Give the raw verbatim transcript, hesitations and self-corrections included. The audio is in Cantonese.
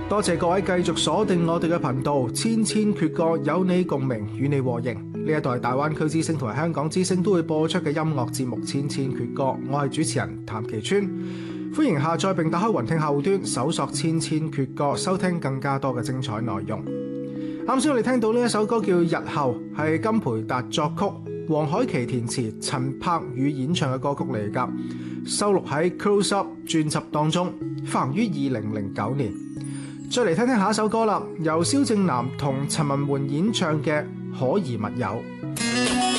多謝各位繼續鎖定我哋嘅頻道，千千闕歌有你共鳴，與你和應。呢一代大灣區之聲同埋香港之聲都會播出嘅音樂節目《千千闕歌》，我係主持人譚其川。歡迎下載並打開雲聽客戶端，搜索《千千闕歌》，收聽更加多嘅精彩內容。啱先我哋聽到呢一首歌叫《日後》，係金培達作曲，黃海琪填詞，陳柏宇演唱嘅歌曲嚟㗎，收錄喺《Close Up》專輯當中，發行於二零零九年。再嚟聽聽下一首歌啦，由蕭正楠同陳文媛演唱嘅《可疑密友》。